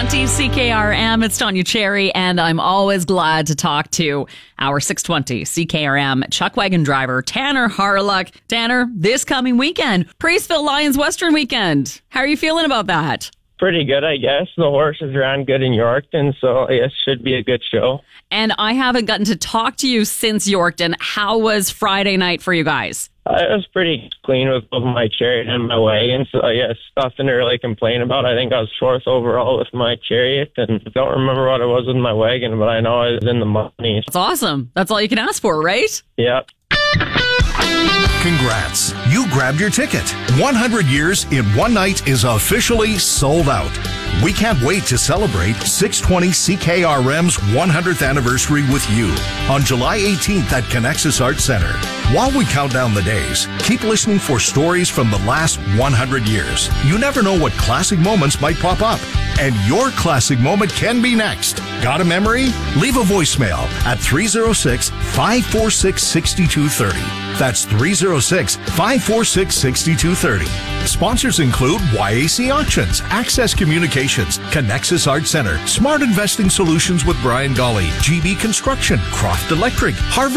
620 CKRM. It's Tanya Cherry, and I'm always glad to talk to our 620 CKRM chuck wagon driver, Tanner Harlock. Tanner, this coming weekend, Priestville Lions Western Weekend. How are you feeling about that? Pretty good, I guess. The horses ran good in Yorkton, so I guess should be a good show. And I haven't gotten to talk to you since Yorkton. How was Friday night for you guys? I was pretty clean with both my chariot and my wagon, so I guess nothing to really complain about. I think I was fourth overall with my chariot, and I don't remember what it was with my wagon, but I know I was in the money. That's awesome. That's all you can ask for, right? Yep. Congrats. You grabbed your ticket. 100 years in one night is officially sold out. We can't wait to celebrate 620 CKRM's 100th anniversary with you on July 18th at Connexus Arts Center. While we count down the days, keep listening for stories from the last 100 years. You never know what classic moments might pop up, and your classic moment can be next. Got a memory? Leave a voicemail at 306-546-6230. That's 306-546-6230. Sponsors include YAC Auctions, Access Communications, Connexus Arts Center, Smart Investing Solutions with Brian Golly, GB Construction, Croft Electric, Harvard